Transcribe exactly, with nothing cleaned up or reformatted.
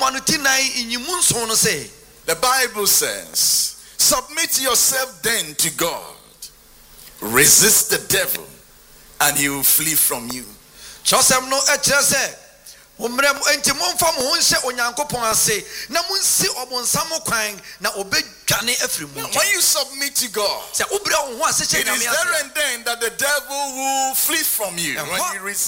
The Bible says, submit yourself then to God. Resist the devil and he will flee from you. When you submit to God, it is there and then that the devil will flee from you. When you resist